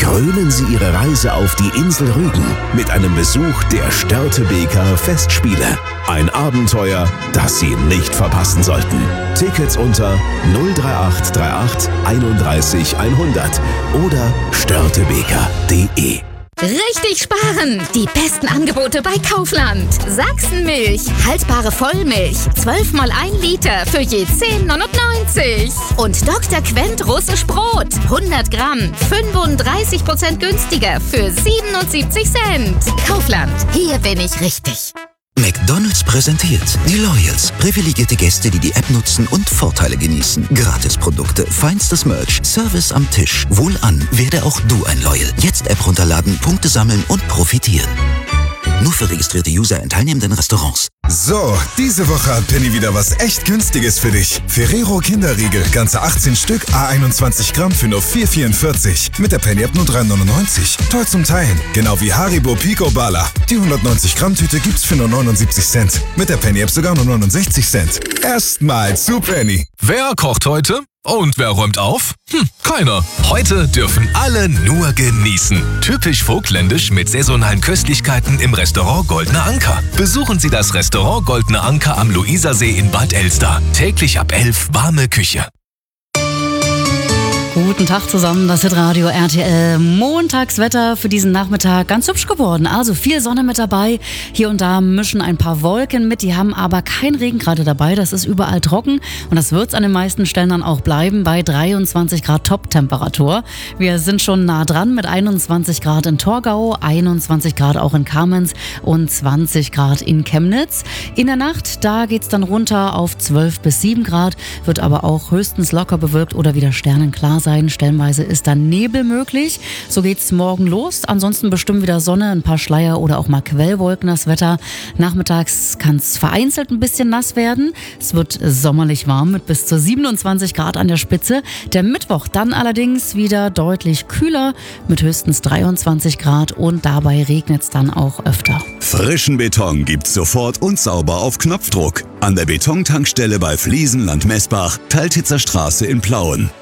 Krönen Sie Ihre Reise auf die Insel Rügen mit einem Besuch der Störtebeker Festspiele. Ein Abenteuer, das Sie nicht verpassen sollten. Tickets unter 03838 31 100 oder störtebeker.de. Richtig sparen! Die besten Angebote bei Kaufland. Sachsenmilch, haltbare Vollmilch, 12 mal 1 Liter für je 10,99. Und Dr. Quent russisch Brot, 100 Gramm, 35% günstiger für 77 Cent. Kaufland, hier bin ich richtig. McDonald's präsentiert die Loyals. Privilegierte Gäste, die die App nutzen und Vorteile genießen. Gratisprodukte, feinstes Merch, Service am Tisch. Wohlan, werde auch du ein Loyal. Jetzt App runterladen, Punkte sammeln und profitieren. Nur für registrierte User in teilnehmenden Restaurants. So, diese Woche hat Penny wieder was echt Günstiges für dich. Ferrero Kinderriegel, ganze 18 Stück, A21 Gramm für nur 4,44. Mit der Penny-App nur 3,99. Toll zum Teilen. Genau wie Haribo Pico Bala. Die 190 Gramm Tüte gibt's für nur 79 Cent. Mit der Penny-App sogar nur 69 Cent. Erstmal zu Penny. Wer kocht heute? Und wer räumt auf? Keiner. Heute dürfen alle nur genießen. Typisch vogtländisch mit saisonalen Köstlichkeiten im Restaurant Goldener Anker. Besuchen Sie das Restaurant Goldener Anker am Luisersee in Bad Elster. Täglich ab 11 warme Küche. Guten Tag zusammen, das Hitradio RTL. Montagswetter für diesen Nachmittag ganz hübsch geworden. Also viel Sonne mit dabei. Hier und da mischen ein paar Wolken mit. Die haben aber kein Regen gerade dabei. Das ist überall trocken. Und das wird es an den meisten Stellen dann auch bleiben bei 23 Grad Top-Temperatur. Wir sind schon nah dran mit 21 Grad in Torgau, 21 Grad auch in Kamenz und 20 Grad in Chemnitz. In der Nacht, da geht es dann runter auf 12 bis 7 Grad. Wird aber auch höchstens locker bewölkt oder wieder sternenklar sein. Stellenweise ist dann Nebel möglich. So geht's morgen los. Ansonsten bestimmt wieder Sonne, ein paar Schleier oder auch mal Quellwolken das Wetter. Nachmittags kann es vereinzelt ein bisschen nass werden. Es wird sommerlich warm mit bis zu 27 Grad an der Spitze. Der Mittwoch dann allerdings wieder deutlich kühler mit höchstens 23 Grad und dabei regnet es dann auch öfter. Frischen Beton gibt's sofort und sauber auf Knopfdruck. An der Betontankstelle bei Fliesenland Messbach, Teiltitzer Straße in Plauen.